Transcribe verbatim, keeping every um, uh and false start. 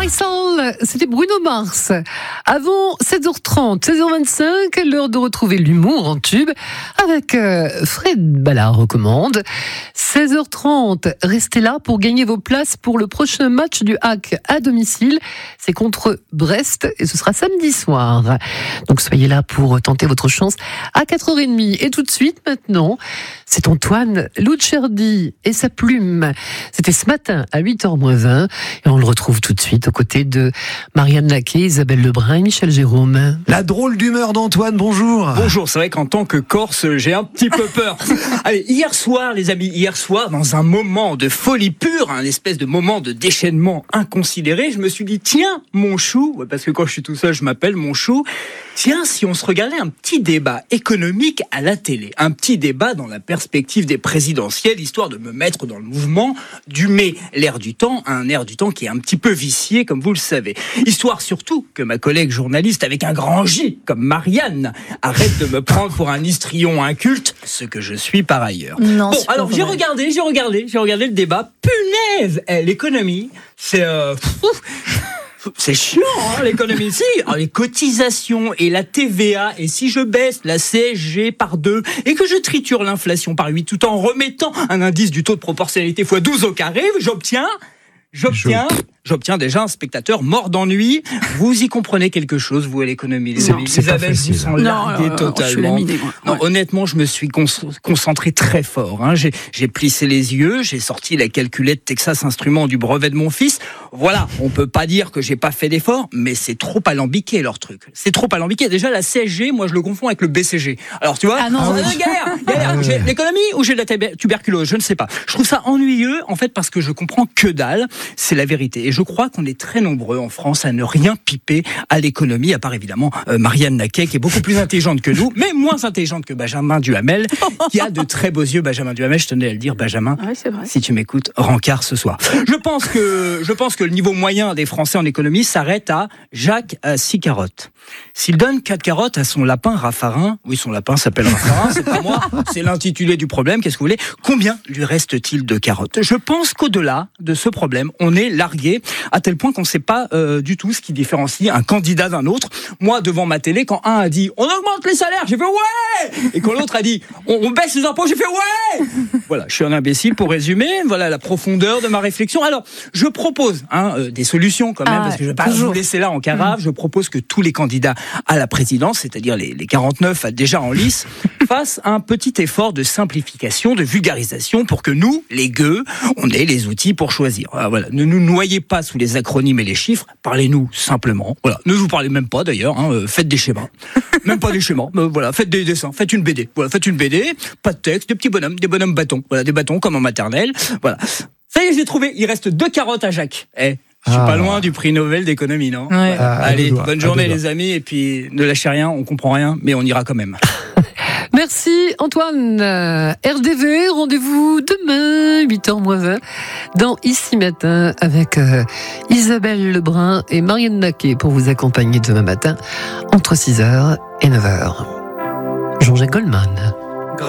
Soul, c'était Bruno Mars. Avant sept heures trente, seize heures vingt-cinq, l'heure de retrouver l'humour en tube avec euh, Fred Ballard recommande. seize heures trente, restez là pour gagner vos places pour le prochain match du H A C à domicile. C'est contre Brest et ce sera samedi soir. Donc soyez là pour tenter votre chance à quatre heures trente. Et tout de suite maintenant, c'est Antoine Lucerdi et sa plume. C'était ce matin à huit heures moins vingt et on le retrouve tout de suite aux côtés de Marianne Naquet, Isabelle Lebrun et Michel Jérôme. La drôle d'humeur d'Antoine, bonjour. Bonjour, c'est vrai qu'en tant que Corse, j'ai un petit peu peur. Allez, hier soir, les amis, hier soir, dans un moment de folie pure, un espèce de moment de déchaînement inconsidéré, je me suis dit, tiens, mon chou, ouais, parce que quand je suis tout seul, je m'appelle mon chou, tiens, si on se regardait un petit débat économique à la télé, un petit débat dans la perspective des présidentielles, histoire de me mettre dans le mouvement d'humer l'air du temps, un air du temps qui est un petit peu vicié, comme vous le savez. Histoire surtout que ma collègue journaliste avec un grand J, comme Marianne, arrête de me prendre pour un histrion inculte, ce que je suis par ailleurs. Non, bon, alors j'ai regardé, j'ai regardé, j'ai regardé le débat. Punaise, eh, l'économie, c'est... Euh, C'est chiant, hein, l'économie. Si, alors, les cotisations et la T V A, et si je baisse la C S G par deux et que je triture l'inflation par huit tout en remettant un indice du taux de proportionnalité fois douze au carré, j'obtiens, j'obtiens, j'obtiens déjà un spectateur mort d'ennui. Vous y comprenez quelque chose, vous, à l'économie, les Non, amis. c'est pas Isabelle, facile. vous sont Non, largués euh, totalement. je suis laminée, moi. Non, Ouais. honnêtement, je me suis cons- concentré très fort. Hein. J'ai, j'ai plissé les yeux, j'ai sorti la calculette Texas Instruments du brevet de mon fils. Voilà, on peut pas dire que j'ai pas fait d'efforts, mais c'est trop alambiqué leur truc. C'est trop alambiqué. Déjà la C S G, moi je le confonds avec le B C G. Alors tu vois, Ah non, ah, oui. galère, galère. Ah J'ai ouais. l'économie ou j'ai de la tuber- tuberculose, je ne sais pas. Je trouve ça ennuyeux en fait parce que je comprends que dalle. C'est la vérité. Et je crois qu'on est très nombreux en France à ne rien piper à l'économie, à part évidemment euh, Marianne Naquet qui est beaucoup plus intelligente que nous, mais moins intelligente que Benjamin Duhamel, qui a de très beaux yeux. Benjamin Duhamel, je tenais à le dire, Benjamin. Ouais, c'est vrai. Si tu m'écoutes, rencard ce soir. Je pense que, je pense que le niveau moyen des Français en économie s'arrête à Jacques à six carottes. S'il donne quatre carottes à son lapin Raffarin, oui, son lapin s'appelle Raffarin, c'est pas moi, c'est l'intitulé du problème, qu'est-ce que vous voulez? Combien lui reste-t-il de carottes? Je pense qu'au-delà de ce problème, on est largué à tel point qu'on ne sait pas euh, du tout ce qui différencie un candidat d'un autre. Moi, devant ma télé, quand un a dit « on augmente les salaires », j'ai fait « ouais !» et quand l'autre a dit « on, on baisse les impôts », j'ai fait « ouais !» Voilà, je suis un imbécile pour résumer, voilà la profondeur de ma réflexion. Alors, je propose hein, euh, des solutions quand même, Ah, parce que je ne vais pas toujours. vous laisser là en carafe. Je propose que tous les candidats à la présidence, c'est-à-dire les, les quarante-neuf déjà en lice, fassent un petit effort de simplification, de vulgarisation pour que nous, les gueux, on ait les outils pour choisir. Ah, voilà. Ne nous noyez pas sous les acronymes et les chiffres, parlez-nous simplement. Voilà. Ne vous parlez même pas d'ailleurs, hein. euh, faites des schémas. Même pas des schémas, mais voilà, faites des dessins, faites une B D. Voilà, faites une B D, pas de texte, des petits bonhommes, des bonhommes bâtons. Voilà, des bâtons comme en maternelle. Voilà. Ça y est, j'ai trouvé, il reste deux carottes à Jacques. Eh. Je suis Ah. pas loin du prix Nobel d'économie, non? Ouais. Ah, à Allez, deux doigts, bonne à journée deux les amis, et puis ne lâchez rien, on comprend rien, mais on ira quand même. Merci Antoine. Euh, R D V, rendez-vous demain, huit heures moins vingt, dans Ici Matin, avec euh, Isabelle Lebrun et Marianne Naquet pour vous accompagner demain matin entre six heures et neuf heures. Jean-Jacques Goldman.